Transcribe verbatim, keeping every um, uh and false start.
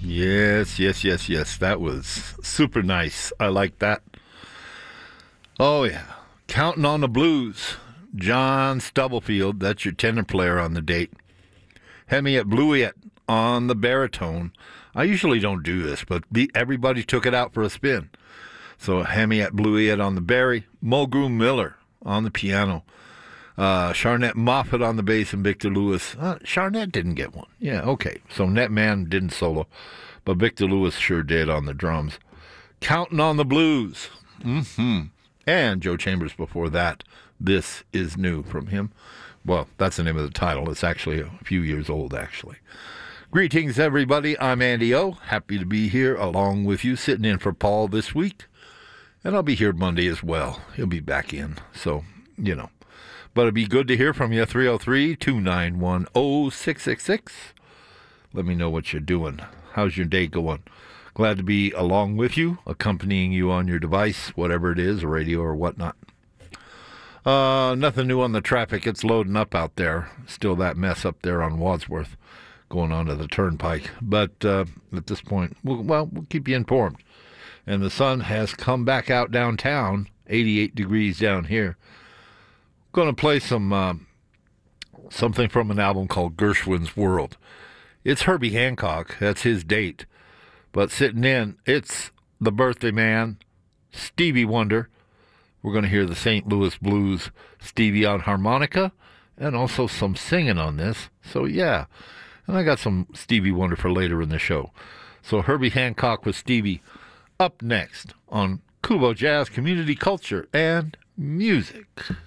Yes, yes, yes, yes. That was super nice. I like that. Oh, yeah. Counting on the Blues. John Stubblefield, that's your tenor player on the date. Hemi at Bleuiet on the baritone. I usually don't do this, but the, everybody took it out for a spin. So Hemi at Bleuiet on the bari. Mulgrew Miller on the piano. Uh, Charnette Moffat on the bass and Victor Lewis. Uh, Charnette didn't get one. Yeah, okay. So Netman didn't solo, but Victor Lewis sure did on the drums. Counting on the Blues. Mm-hmm. And Joe Chambers before that. This is new from him. Well, that's the name of the title. It's actually a few years old, actually. Greetings, everybody. I'm Andy O. Happy to be here along with you, sitting in for Paul this week. And I'll be here Monday as well. He'll be back in. So, you know. But it'd be good to hear from you, three oh three, two nine one, oh six six six. Let me know what you're doing. How's your day going? Glad to be along with you, accompanying you on your device, whatever it is, radio or whatnot. Uh, nothing new on the traffic. It's loading up out there. Still that mess up there on Wadsworth going on to the turnpike. But uh, at this point, we'll, well, we'll keep you informed. And the sun has come back out downtown, eighty-eight degrees down here. Going to play some uh, something from an album called Gershwin's World. It's Herbie Hancock. That's his date. But sitting in, it's the birthday man, Stevie Wonder. We're going to hear the Saint Louis Blues, Stevie on harmonica, and also some singing on this. So, yeah. And I got some Stevie Wonder for later in the show. So, Herbie Hancock with Stevie up next on Kubo Jazz, Community Culture, and Music.